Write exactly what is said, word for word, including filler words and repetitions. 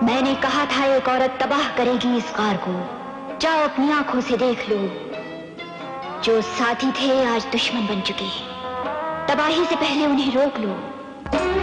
मैंने कहा था एक औरत तबाह करेगी इस गार को। जाओ अपनी आंखों से देख लो, जो साथी थे आज दुश्मन बन चुके हैं। तबाही से पहले उन्हें रोक लो।